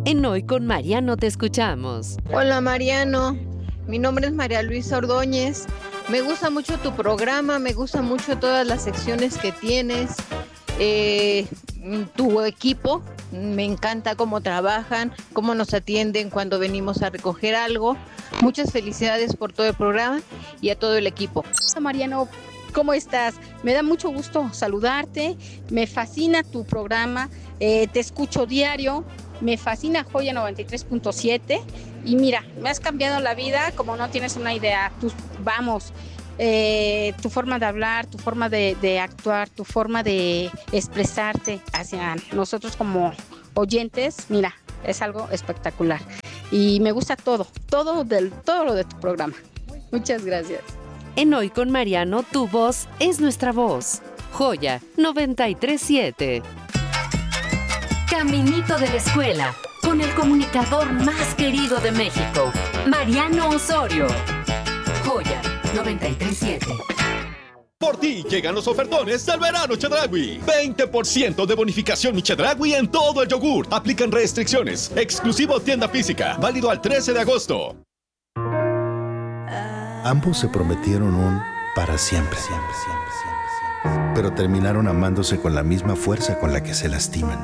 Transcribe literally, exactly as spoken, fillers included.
En Hoy con Mariano te escuchamos. Hola Mariano, mi nombre es María Luisa Ordóñez. Me gusta mucho tu programa, me gusta mucho todas las secciones que tienes, eh, tu equipo, me encanta cómo trabajan, cómo nos atienden cuando venimos a recoger algo. Muchas felicidades por todo el programa y a todo el equipo. Hola Mariano, ¿cómo estás? Me da mucho gusto saludarte, me fascina tu programa, eh, te escucho diario, me fascina Joya noventa y tres punto siete y mira, me has cambiado la vida como no tienes una idea. Tú, vamos, eh, tu forma de hablar, tu forma de, de actuar, tu forma de expresarte hacia nosotros como oyentes, mira, es algo espectacular y me gusta todo, todo, del, todo lo de tu programa. Muchas gracias. En Hoy con Mariano, tu voz es nuestra voz. Joya noventa y tres punto siete. Caminito de la escuela, con el comunicador más querido de México, Mariano Osorio. Joya noventa y tres punto siete. Por ti llegan los ofertones del verano Chedraui. veinte por ciento de bonificación mi Chedraui en todo el yogur. Aplican restricciones. Exclusivo tienda física. Válido al trece de agosto. Ambos se prometieron un para siempre, siempre, siempre, siempre, siempre. Pero terminaron amándose con la misma fuerza con la que se lastiman.